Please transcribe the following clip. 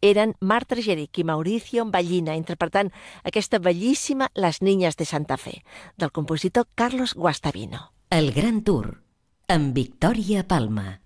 eren Marta Argerich i Mauricio Ballina interpretant aquesta bellíssima Les Niñas de Santa Fe, del compositor Carlos Guastavino. El Gran Tour, amb Victòria Palma.